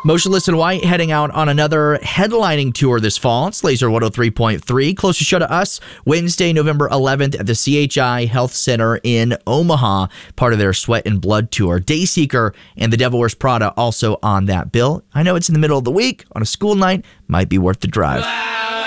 Motionless in White heading out on another headlining tour this fall. It's Laser 103.3. Closest show to us, Wednesday, November 11th at the CHI Health Center in Omaha, part of their Sweat and Blood tour. Dayseeker and The Devil Wears Prada also on that bill. I know it's in the middle of the week on a school night. Might be worth the drive.